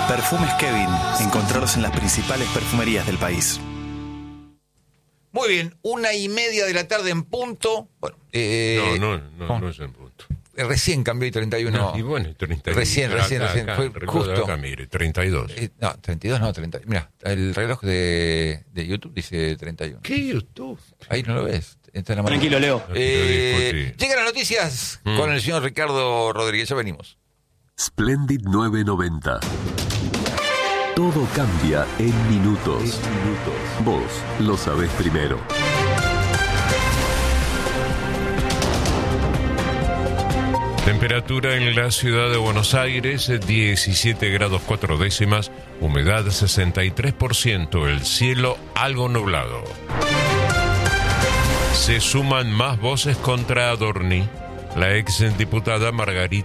Perfumes Kevin. Encontrarlos en las principales perfumerías del país. Muy bien, 1:30 de la tarde en punto. Bueno, no es en punto. Recién cambió y 31. No, y bueno, 31. Recién. Acá, Fue justo. Acá, mire, 32. No, 32 no, 30. Mira, el reloj de YouTube dice 31. ¿Qué YouTube? Ahí no lo ves. Está en la mano. Tranquilo, Leo. Llegan las noticias con el señor Ricardo Rodríguez. Ya venimos. Splendid 990. Todo cambia en minutos. Vos lo sabés primero. Temperatura en la ciudad de Buenos Aires, 17 grados 4 décimas, humedad 63%, el cielo algo nublado. Se suman más voces contra Adorni. La ex diputada Margarita